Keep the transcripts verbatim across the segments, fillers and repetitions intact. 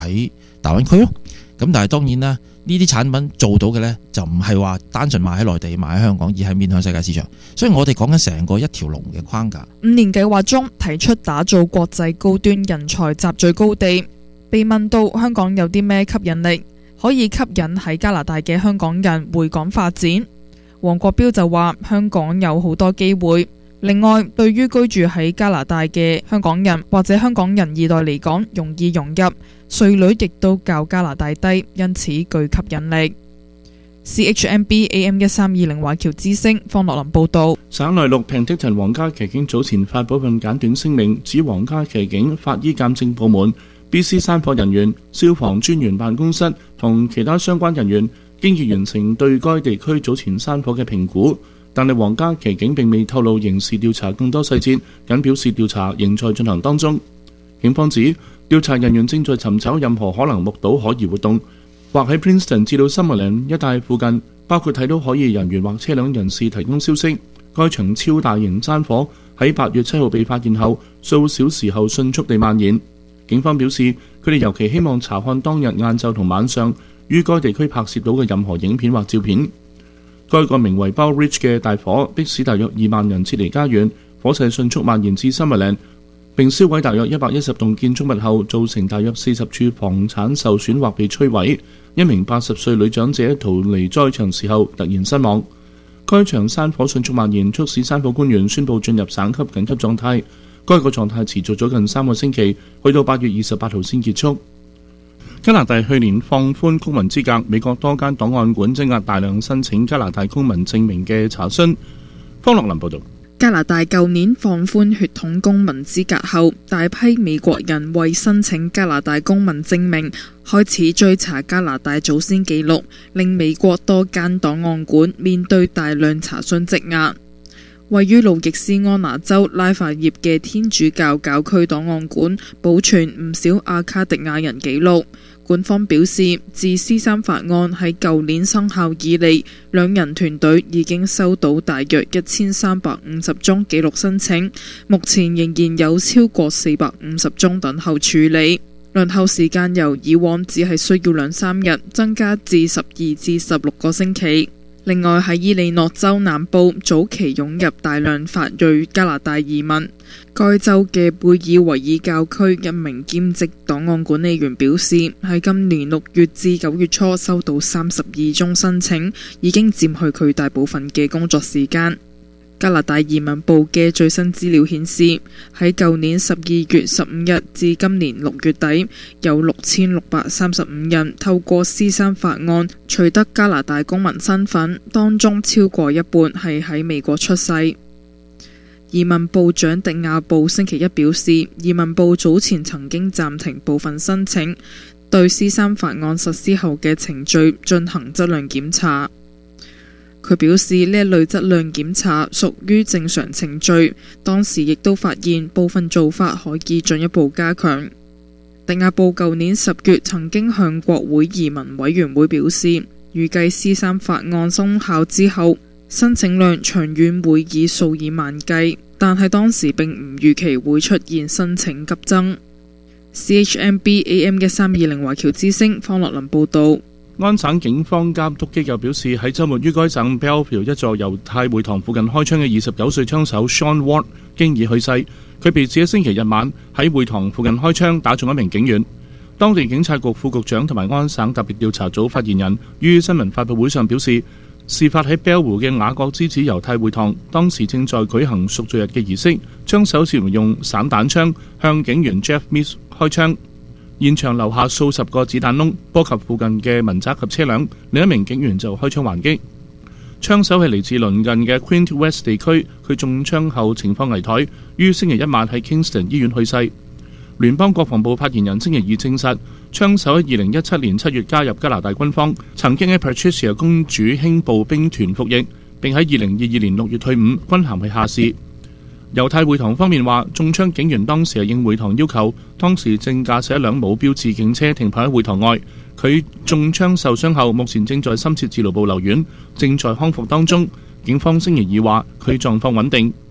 喺大灣區咯。咁但係當然啦，呢啲產品做到嘅呢，就唔係話單純賣喺內地賣喺香港，而係面向世界市場。所以我哋講緊成個一條龍嘅框架。 五年計劃中提出打造國際高端人才集聚高地，被問到香港有啲咩吸引力可以吸引喺加拿大嘅香港人回港發展，黃國標就話香港有好多機會。另外，對於居住喺加拿大嘅香港人或者香港人二代嚟講，容易融入，稅率亦都較加拿大低，因此具吸引力。C H M B A M 一三二零華僑之聲方樂林報道。 省內陸平的陳皇家騎警早前發布份簡短聲明，指皇家騎警法醫鑑證部門、B C 山火人員、消防專員辦公室同其他相關人員經已完成對該地區早前山火嘅評估，但係皇家騎警並未透露刑事調查更多細節，僅表示調查仍在進行當中。警方指調查人員正在尋找任何可能目睹可疑活動，或喺 Princeton 至到 Summerland 一帶附近，包括睇到可疑人員或車輛人士提供消息。該場超大型山火喺八月七號被發現後，數小時後迅速地蔓延。警方表示，佢哋尤其希望查看當日晏晝同晚上於該地區拍攝到嘅任何影片或照片。該個名為 Bow Ridge 嘅大火迫使大約二萬人撤離家園，火勢迅速蔓延至 Summerland， 並燒毀大約一百一十棟建築物後，造成大約四十處房產受損或被摧毀。一名八十歲女長者逃離災場時候突然身亡。該場山火迅速蔓延，促使山火官員宣布進入省級緊急狀態。該個狀態持續咗近三個星期，去到八月二十八號先結束。加拿大去年放寬公民資格，美國多間檔案館積壓大量申請加拿大公民證明嘅查詢。方樂林報導。 加拿大舊年放寬血統公民資格後，大批美國人為申請加拿大公民證明，開始追查加拿大祖先記錄，令美國多間檔案館面對大量查詢積壓。位於路易斯安那州拉法葉嘅天主教教區檔案館保存唔少阿卡迪亞人記錄。官方表示，自 C 三法案喺舊年生效以嚟，兩人團隊已經收到大約一千三百五十宗記錄申請，目前仍然有超過四百五十宗等候處理。輪候時間由以往只係需要兩三日，增加至十二至十六個星期。另外喺伊利諾州南部早期湧入大量法裔加拿大移民，該州嘅貝爾維爾教區一名兼職檔案管理員表示，喺今年六月至九月初收到三十二宗申請，已經佔去佢大部分嘅工作時間。加拿大移民部嘅最新資料顯示，喺舊年十二月十五日至今年六月底，有六千六百三十五人透過 C 三法案取得加拿大公民身份，當中超過一半係喺美國出世。移民部長迪亞布星期一表示，移民部早前曾經暫停部分申請，對 C 三法案實施後嘅程序進行質量檢查。佢表示呢一類質量檢查屬於正常程序，當時亦都發現部分做法可以進一步加強。迪亞布舊年十月曾經向國會移民委員會表示，預計 C 三法案生效之後，申請量長遠會以數以萬計，但係當時並唔預期會出現申請急增。C H M B A M 一三二零華僑之聲方樂林報導。 安省警方監督機構表示，喺週末於該省 Belleville 一座猶太會堂附近開槍嘅二十九歲槍手 Sean Ward 經已去世。佢被指喺星期日晚喺會堂附近開槍打中一名警員。當地警察局副局長同埋安省特別調查組發言人於新聞發佈會上表示，事發喺 Belleville 嘅雅各之子猶太會堂，當時正在舉行贖罪日嘅儀式，槍手涉嫌用散彈槍向警員 Jeff Mills 開槍。現場留下數十個子彈窿，波及附近嘅民宅及車輛。另一名警員就開槍還擊。槍手係嚟自鄰近嘅 Quinte West 地區，佢中槍後情況危殆，於星期一晚喺 Kingston 醫院去世。聯邦國防部發言人星期二證實，槍手喺二零一七年七月加入加拿大軍方，曾經喺 Patricia 公主輕步兵團服役，並喺二零二二年六月退伍，軍銜係下士。猶太會堂方面話，中槍警員當時係應會堂要求，當時正駕駛一輛冇標誌警車停泊喺會堂外。佢中槍受傷後，目前正在深切治療部留院，正在康復當中。警方星期二話佢狀況穩定。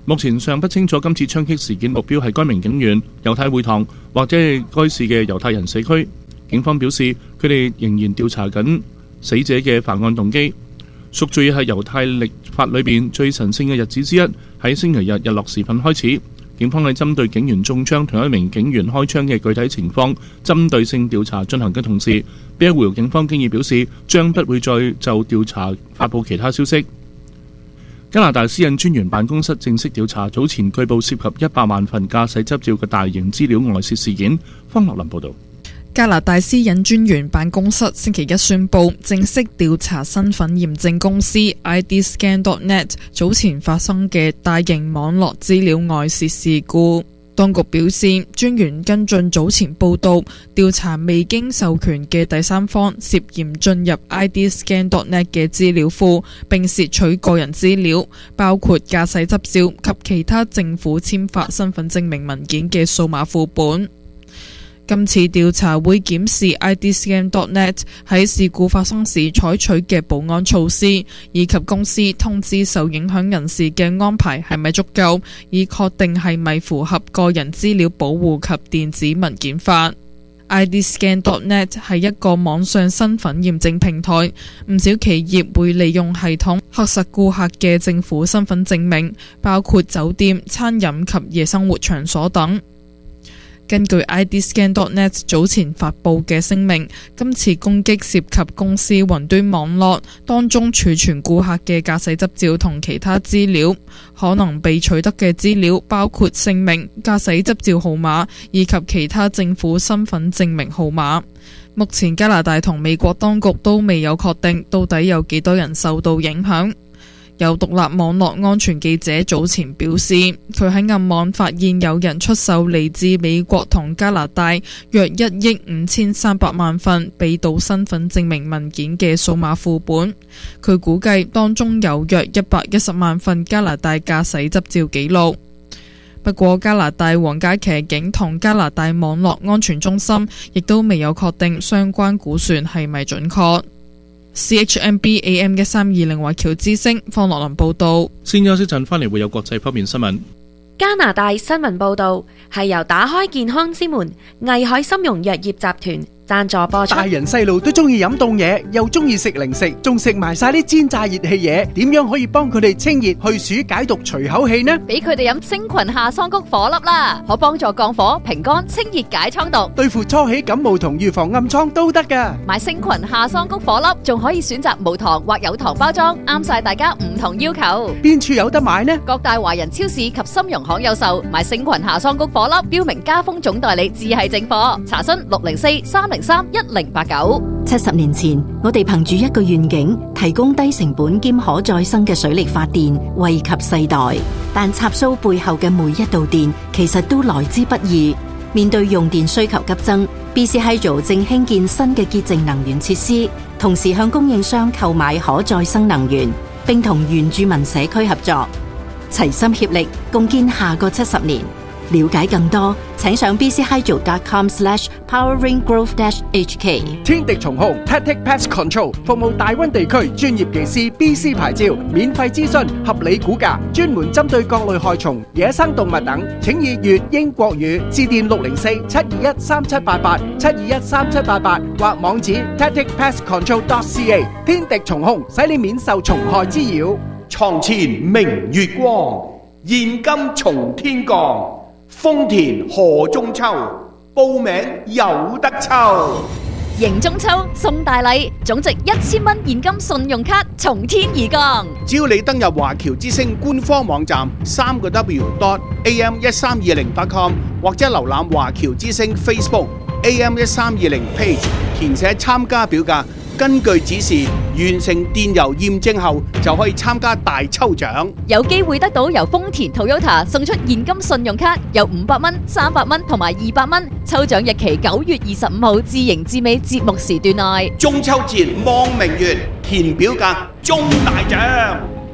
目前尚不清楚今次槍擊事件目標係該名警員、猶太會堂或者係該市嘅猶太人社區。警方表示，佢哋仍然調查緊死者嘅犯案動機。贖罪日係猶太曆法裏邊最神聖嘅日子之一，喺星期日日落時分開始。警方喺針對警員中槍同一名警員開槍嘅具體情況針對性調查進行嘅同時，庇護湖警方經已表示將不會再就調查發布其他消息。加拿大私隱專員辦公室正式調查早前據報涉及一百萬份駕駛執照嘅大型資料外泄事件。方樂林報導。 加拿大私隱專員辦公室星期一宣布正式調查身份驗證公司 I D Scan dot net 早前發生嘅大型網絡資料外泄事故。當局表示，專員跟進早前報道，調查未經授權嘅第三方涉嫌進入 I D Scan dot net 嘅資料庫，並竊取個人資料，包括駕駛執照及其他政府簽發身份證明文件嘅數碼副本。今次調查會檢視 I D Scan dot net 喺事故發生時採取嘅保安措施，以及公司通知受影響人士嘅安排係咪足夠，以確定係咪符合個人資料保護及電子文件法。I D Scan dot net 係一個網上身份驗證平台，唔少企業會利用系統核實顧客嘅政府身份證明，包括酒店、餐飲及夜生活場所等。根據 I D Scan dot net 早前發布嘅聲明，今次攻擊涉及公司雲端網絡，當中儲存顧客嘅駕駛執照同其他資料，可能被取得嘅資料包括姓名、駕駛執照號碼以及其他政府身份證明號碼。目前加拿大同美國當局都未有確定到底有幾多人受到影響。有獨立網絡安全記者早前表示，佢喺暗網發現有人出售嚟自美國同加拿大約一億五千三百萬份被盜身份證明文件嘅數碼副本。佢估計當中有約一百一十萬份加拿大駕駛執照記錄。不過，加拿大皇家騎警同加拿大網絡安全中心亦都未有確定相關估算係咪準確。C H M B A M 一三二零華僑之聲方樂林報道。 先休息陣，翻嚟會有國際方面新聞。 加拿大新聞報道係由打開健康之門藝海參茸藥業集團贊助播出。 大人細路都中意飲凍嘢，又中意食零食，仲食埋晒啲煎炸熱氣嘢，點樣可以幫佢哋清熱去暑解毒除口氣呢？ 俾佢哋飲星群下桑菊火粒啦，可幫助降火、平肝、清熱解瘡毒， 對付初起感冒同預防暗瘡都得噶。 買星群下桑菊火粒，仲可以選擇無糖或有糖包裝，啱晒大家唔同要求。 邊處有得買呢？ 各大華人超市及參茸行有售。買星群下桑菊火粒，標明加豐總代理，至係正貨。查詢六零四三零三一零八九。 七十年前，我哋憑住一個願景，提供低成本兼可再生嘅水力發電，惠及世代。但插蘇背後嘅每一度電，其實都來之不易。面對用電需求急增 ，B C Hydro 正興建新嘅潔淨能源設施，同時向供應商購買可再生能源，並同原住民社區合作，齊心協力，共建下個七十年。了解更多，請上 b c hydro dot com slash powering growth dash h k。 天敵蟲控 Tactic Pest Control 服務大溫地區專業技師 B C 牌照，免費諮詢，合理估價，專門針對各類害蟲、野生動物等。請以粵英國語致電六零四七二一三七八八七二一三七八八或網址 tactic pest control dot c a。 天敵蟲控使你免受蟲害滋擾。 床前明月光，現金從天降。豐田賀中秋，報名有得抽。 迎中秋送大禮，總值一千蚊現金信用卡從天而降。 只要你登入華僑之星官方網站三個 W dot A M 一三二零 dot com 或者瀏覽華僑之星 Facebook A M 一三二零 page， 填寫參加表格，根據指示完成電郵驗證後，就可以參加大抽獎， 有機會得到由豐田 Toyota 送出現金信用卡，有五百蚊、三百蚊同埋二百蚊。抽獎日期九月二十五號至迎至尾節目時段內。 中秋節望明月，填表格中大獎。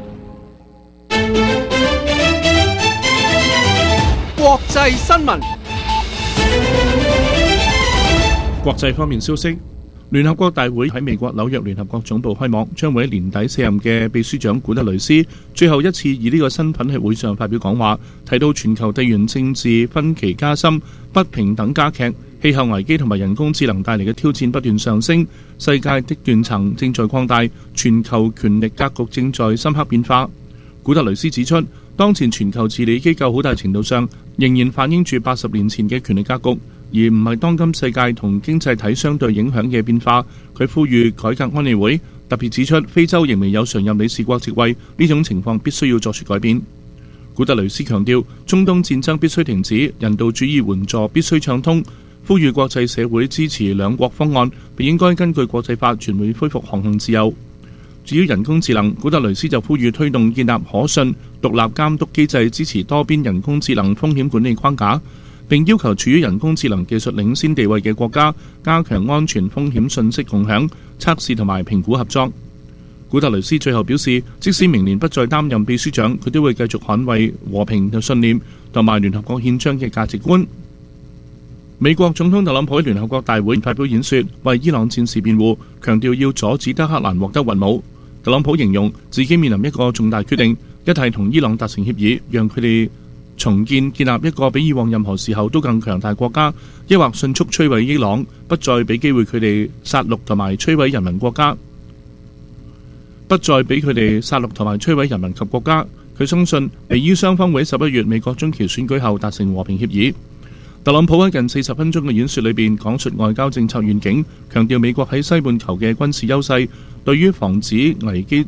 國際新聞。 國際方面消息。 聯合國大會喺美國紐約聯合國總部開幕，將會喺年底卸任嘅秘書長古特雷斯最後一次以呢個身份喺會上發表講話，提到全球地緣政治分歧加深、不平等加劇、氣候危機同埋人工智能帶嚟嘅挑戰不斷上升，世界的斷層正在擴大，全球權力格局正在深刻變化。古特雷斯指出，當前全球治理機構好大程度上仍然反映住八十年前嘅權力格局，而唔係當今世界同經濟體相對影響嘅變化。佢呼籲改革安理會，特別指出非洲仍未有常任理事國席位，呢種情況必須要作出改變。古特雷斯強調，中東戰爭必須停止，人道主義援助必須暢通，呼籲國際社會支持兩國方案，並應該根據國際法全面恢復航行自由。至於人工智能，古特雷斯就呼籲推動建立可信、獨立監督機制，支持多邊人工智能風險管理框架，並要求處於人工智能技術領先地位嘅國家加強安全風險信息共享、測試同埋評估合作。古特雷斯最後表示，即使明年不再擔任秘書長，佢都會繼續捍衛和平嘅信念同埋聯合國憲章嘅價值觀。美國總統特朗普喺聯合國大會發表演說，為伊朗戰士辯護，強調要阻止德黑蘭獲得核武。特朗普形容自己面臨一個重大決定，一係同伊朗達成協議，讓佢哋重建建立一個比以往任何時候都更強大國家，抑或迅速摧毀伊朗，不再俾機會佢哋殺戮同埋摧毀人民國家，不再俾佢哋殺戮同埋摧毀人民及國家。佢相信美伊雙方會喺十一月美國中期選舉後達成和平協議。特朗普喺近四十分鐘嘅演說裏邊講述外交政策願景，強調美國喺西半球嘅軍事優勢對於防止危機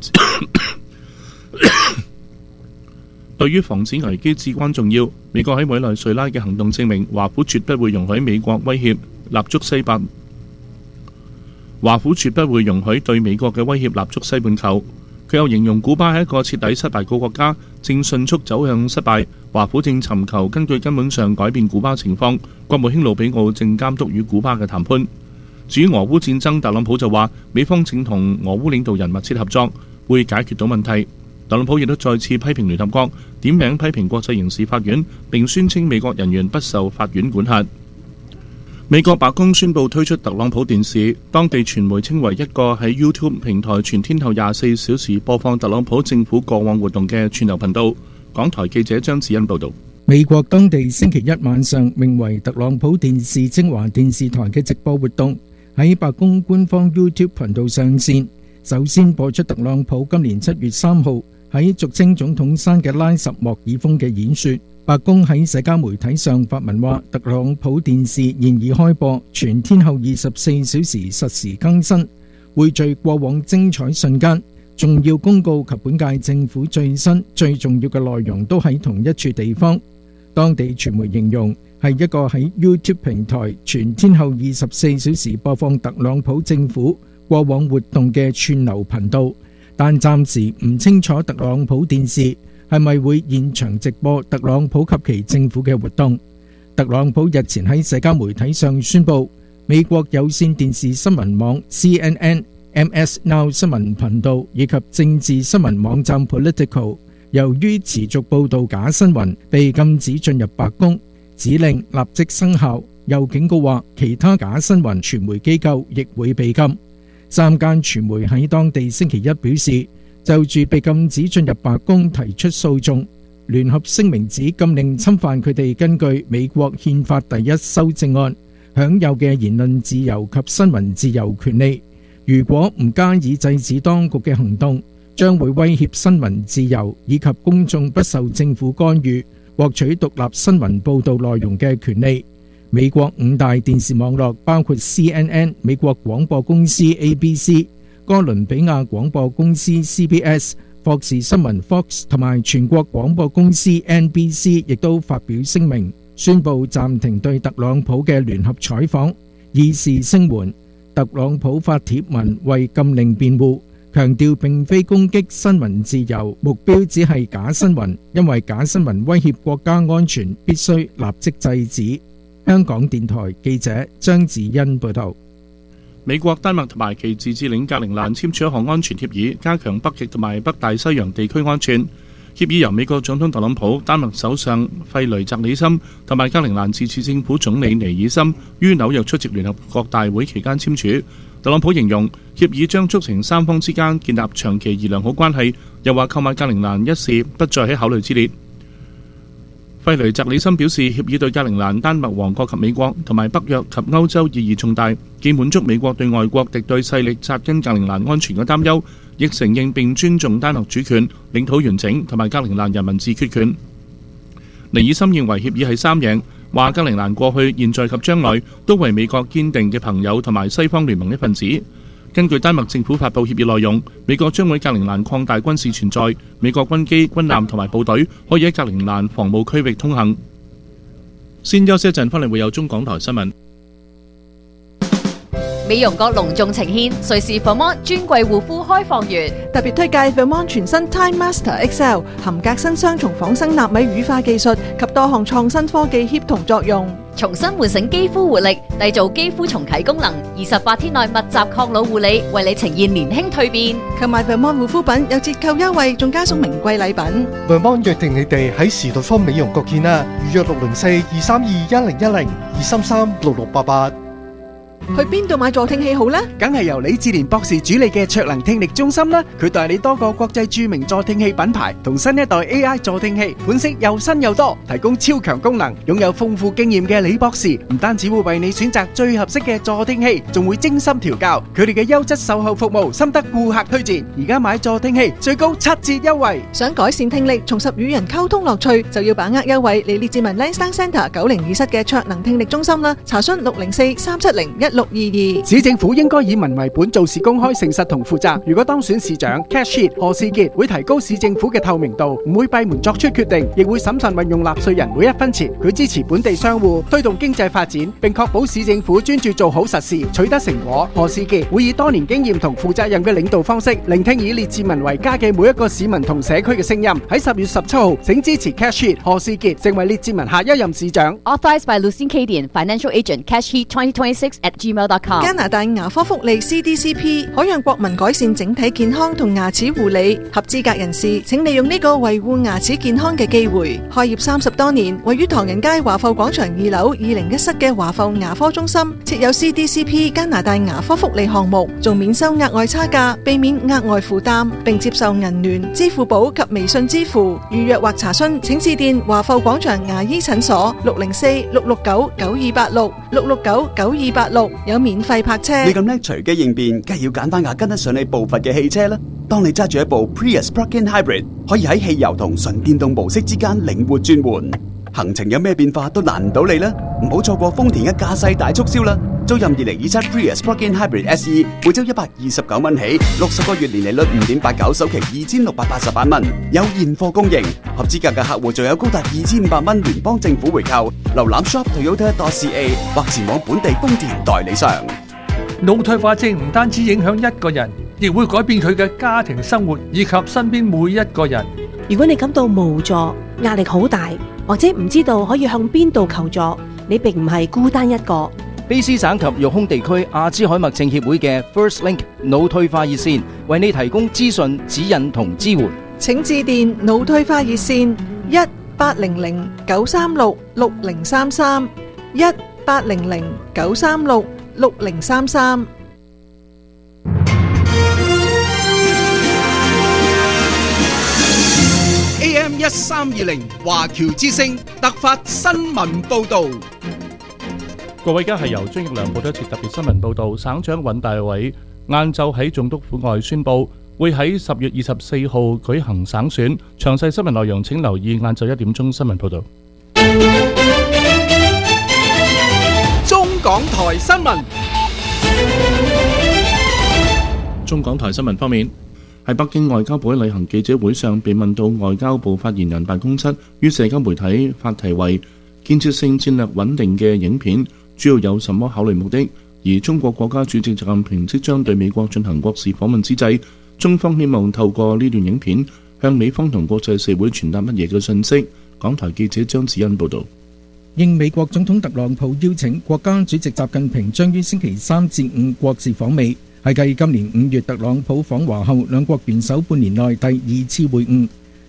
對於防止危機至關重要。美國喺委內瑞拉嘅行動證明，華府絕不會容許美國威脅立足西半華府絕不會容許對美國嘅威脅立足西半球。佢又形容古巴係一個徹底失敗嘅國家，正迅速走向失敗。華府正尋求根據根本上改變古巴情況。國務卿魯比奧正監督與古巴嘅談判。至於俄烏戰爭，特朗普就話美方正同俄烏領導人密切合作，會解決到問題。特朗普亦都再次批評聯合國，點名批評國際刑事法院，並宣稱美國人員不受法院管轄。美國白宮宣布推出特朗普電視，當地傳媒稱為一個喺 YouTube 平台全天候廿四小時播放特朗普政府過往活動嘅串流頻道。港台記者張子欣報道。 美國當地星期一晚上名為特朗普電視精華電視台嘅直播活動喺白宮官方 YouTube 頻道上線，首先播出特朗普今年七月三號喺俗稱總統山嘅拉什莫爾峰嘅演說。白宮喺社交媒體上發文話，特朗普電視現已開播，全天候二十四小時實時更新，匯聚過往精彩瞬間、重要公告及本屆政府最新最重要嘅內容都喺同一處地方。當地傳媒形容係一個喺 YouTube 平台全天候二十四小時播放特朗普政府過往活動嘅串流頻道，但暫時唔清楚特朗普電視係咪會現場直播特朗普及其政府嘅活動。特朗普日前喺社交媒體上宣布，美國有線電視新聞網 C N N、M S Now 新聞頻道以及政治新聞網站 Politico 由於持續報導假新聞，被禁止進入白宮，指令立即生效。又警告話，其他假新聞傳媒機構亦會被禁。三間傳媒喺當地星期一表示，就住被禁止進入白宮提出訴訟。聯合聲明指禁令侵犯佢哋根據美國憲法第一修正案享有嘅言論自由及新聞自由權利。如果唔加以制止當局嘅行動，將會威脅新聞自由以及公眾不受政府干預獲取獨立新聞報導內容嘅權利。美國五大電視網絡包括 C N N、美國廣播公司 A B C、哥倫比亞廣播公司 C B S、霍士新聞 Fox 同埋全國廣播公司 N B C 亦都發表聲明，宣布暫停對特朗普嘅聯合採訪，以示聲援。特朗普發帖文為禁令辯護，強調並非攻擊新聞自由，目標只係假新聞，因為假新聞威脅國家安全，必須立即制止。香港電台記者張子欣報道。 美國、丹麥同埋其自治領格陵蘭簽署一項安全協議，加強北極同埋北大西洋地區安全。 協議由美國總統特朗普、丹麥首相費雷澤里森同埋格陵蘭自治政府總理尼爾森於紐約出席聯合國大會期間簽署。特朗普形容協議將促成三方之間建立長期而良好關係，又話購買格陵蘭一事不再喺考慮之列。費雷澤里森表示，協議對格陵蘭、丹麥王國及美國同埋北約及歐洲意義重大，既滿足美國對外國敵對勢力扎根格陵蘭安全嘅擔憂，亦承認並尊重丹麥主權、領土完整同埋格陵蘭人民自決權。尼爾森認為協議係三贏，話格陵蘭過去、現在及將來都為美國堅定嘅朋友同埋西方聯盟一份子。根據丹麥政府發布協議內容，美國將會格陵蘭擴大軍事存在，美國軍機、軍艦同埋部隊可以喺格陵蘭防務區域通行。先休息一陣，翻嚟會有中港台新聞。 美容閣隆重呈獻瑞士 Vermont 專櫃護膚開放月， 特別推介 Vermont 全新 Time Master X L， 含革新雙重仿生納米乳化技術及多項創新科技協同作用， 重新喚醒肌膚活力，締造肌膚重啟功能。二十八天內密集抗老護理，為你呈現年輕蛻變。 購買 Vermont 護膚品有折扣優惠，仲加送名貴禮品。 Vermont 約定你哋喺時代坊美容閣見啦，預約六零四二三二一零一零二三三六六八八。 去邊度買助聽器好呢？ 梗係由李志蓮博士主理嘅卓能聽力中心啦。佢代理多個國際著名助聽器品牌同新一代 A I 助聽器，款式又新又多，提供超強功能。擁有豐富經驗嘅李博士唔單止會為你選擇最合適嘅助聽器，仲會精心調教。佢哋嘅優質售後服務深得顧客推薦。而家買助聽器最高七折優惠。 想改善聽力，重拾與人溝通樂趣，就要把握優惠嚟列治文 Lansdowne Centre 九零二室嘅卓能聽力中心啦。查詢六零四三七零一六二二。 市政府應該以民為本，做事公開、誠實同負責。如果當選市長 Cash Heat 何士傑會提高市政府嘅透明度，唔會閉門作出決定，亦會審慎運用納稅人每一分錢。佢支持本地商戶，推動經濟發展，並確保市政府專注做好實事，取得成果。何士傑會以多年經驗同負責任嘅領導方式，聆聽以列治文為家嘅每一個市民同社區嘅聲音。喺十月十七號，請支持 Cash Heat 何士傑成為列治文下一任市長。 Authorized by Lucien Cadian, Financial Agent, Cash Heat twenty twenty-six at gmail dot com。 加拿大牙科福利 C D C P 可讓國民改善整體健康同牙齒護理，合資格人士請利用呢個維護牙齒健康嘅機會。開業三十多年，位於唐人街華埠廣場二樓二零一室嘅華埠牙科中心設有 C D C P 加拿大牙科福利項目，仲免收額外差價，避免額外負擔，並接受銀聯、支付寶及微信支付。預約或查詢請致電華埠廣場牙醫診所六零四六六九九二八六六六九九二八六，有免費泊車。 你咁叻隨機應變，梗係要揀翻架跟得上你步伐嘅汽車啦。當你揸住一部 Prius Plug-in Hybrid， 可以喺汽油同純電動模式之間靈活轉換，行程有咩變化都難唔到你啦。唔好錯過豐田嘅駕駛大促銷啦！租任二零二七 Prius Plug-in Hybrid S E， 每周一百二十九蚊起，六十個月年利率五點八九，首期二千六百八十八蚊，有現貨供應。合資格嘅客戶仲有高達二千五百蚊聯邦政府回購。瀏覽 shop toyota dot c a 或前往本地豐田代理商。 腦退化症唔單止影響一個人，亦會改變佢嘅家庭生活以及身邊每一個人。 如果你感到無助、壓力好大，或者唔知道可以向邊度求助，你並唔係孤單一個。 卑詩省及育空地區阿茲海默症協會嘅 First Link 腦退化熱線為你提供資訊、指引同支援。 請致電腦退化熱線一八零零九三六六零三三一八零零九三六六零三三。 A M 一三二零華僑之聲突發新聞報導。 各位，而家係由張益良報道一節特別新聞報導。省長尹大偉晏晝喺總督府外宣佈，會喺十月二十四號舉行省選。詳細新聞內容請留意晏晝一點鐘新聞報導。 中港台新聞。 中港台新聞方面，喺北京外交部喺例行記者會上被問到外交部發言人辦公室於社交媒體發題為建設性戰略穩定嘅影片主要有什麼考慮目的，而中國國家主席習近平即將對美國進行國事訪問之際，中方希望透過呢段影片向美方同國際社會傳達乜嘢嘅信息。港台記者張子欣報導。 應美國總統特朗普邀請，國家主席習近平將於星期三至五國事訪美，係繼今年五月特朗普訪華後，兩國元首半年內第二次會晤。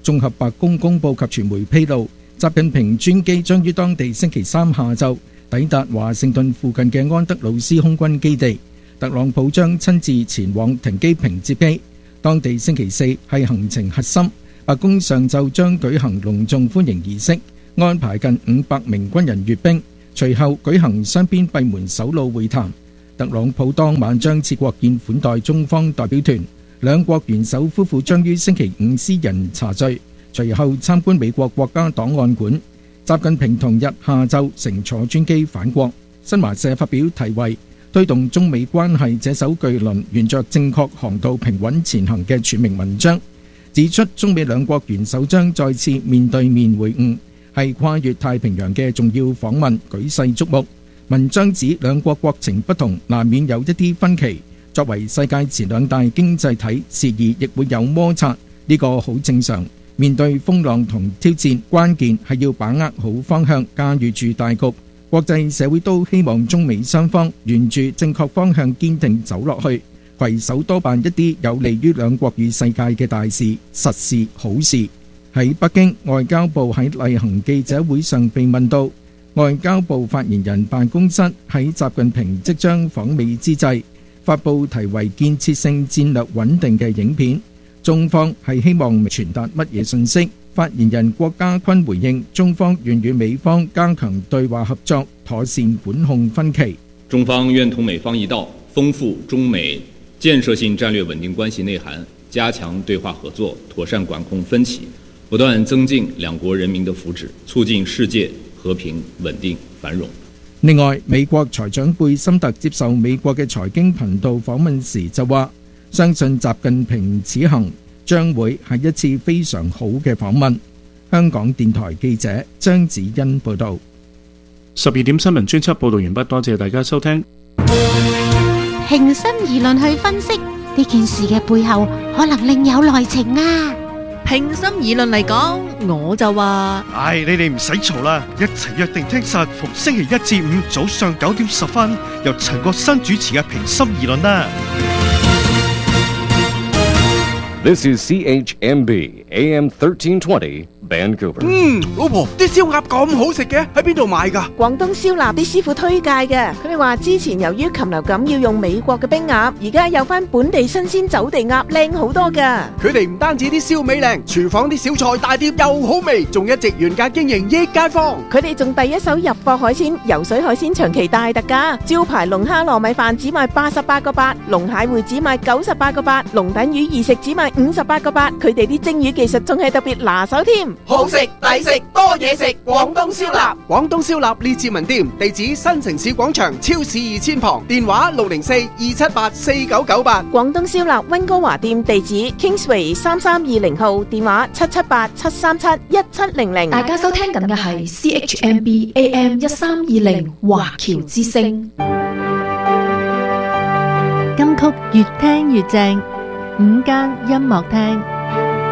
綜合白宮公佈及傳媒披露，習近平專機將於當地星期三下晝抵達華盛頓附近嘅安德魯斯空軍基地，特朗普將親自前往停機坪接機。當地星期四係行程核心，白宮上晝將舉行隆重歡迎儀式，安排近五百名軍人閱兵，隨後舉行雙邊閉門首腦會談。特朗普當晚將設國宴款待中方代表團，兩國元首夫婦將於星期五私人茶聚，隨後參觀美國國家檔案館。習近平同日下晝乘坐專機返國。新華社發表題為推動中美關係這艘巨輪沿着正確航道平穩前行嘅署名文章，指出中美兩國元首將再次面對面會晤，係跨越太平洋嘅重要訪問，舉世矚目。文章指兩國國情不同，難免有一啲分歧，作為世界前兩大經濟體，時而亦會有摩擦，呢個好正常。面對風浪同挑戰，關鍵係要把握好方向，駕馭住大局。國際社會都希望中美雙方沿住正確方向堅定走落去，攜手多辦一啲有利於兩國與世界嘅大事、實事、好事。喺北京，外交部喺例行記者會上被問到，外交部發言人辦公室喺習近平即將訪美之際，發布題為建設性戰略穩定嘅影片，中方係希望傳達乜嘢信息？發言人郭家坤回應，中方願與美方加強對話合作，妥善管控分歧。 中方願同美方一道，豐富中美建設性戰略穩定關係內涵，加強對話合作，妥善管控分歧，不斷增進兩國人民的福祉，促進世界和平、穩定、繁榮。 另外，美國財長貝森特接受美國嘅財經頻道訪問時就話，相信習近平此行將會係一次非常好嘅訪問。香港電台記者張子欣報道。 十二點新聞專輯報道完畢，多謝大家收聽。 平心而論去分析呢件事嘅背後，可能另有內情啊！ 平心而論嚟講，我就話： 唉，你哋唔使嘈啦，一齊約定聽實逢星期一至五早上九點十分，由陳國新主持嘅平心而論啦。 This is C H M B A M thirteen twenty Vancouver。 嗯，老婆，啲燒鴨咁好食嘅，喺邊度買㗎？ 廣東燒臘啲師傅推介嘅，佢哋話之前由於禽流感要用美國嘅冰鴨，而家有翻本地新鮮走地鴨，靚好多㗎。 佢哋唔單止啲燒味靚，廚房啲小菜大碟又好味，仲一直原價經營益街坊。 佢哋仲第一手入貨海鮮，游水海鮮長期大特價，招牌龍蝦糯米飯只賣八十八個八，龍蟹會只賣九十八個八，龍躉魚二食只賣五十八個八。佢哋啲蒸魚技術仲係特別拿手添。 好食抵食多嘢食，廣東燒臘。廣東燒臘列治文店，地址新城市廣場超市二千旁，電話六零四二七八四九九八。 廣東燒臘溫哥華店地址 Kingsway 三三二零號，電話七七八七三七一七零零。 大家收聽緊嘅係 C H M B A M 一三二零華僑之聲。 金曲越聽越正，午間音樂廳。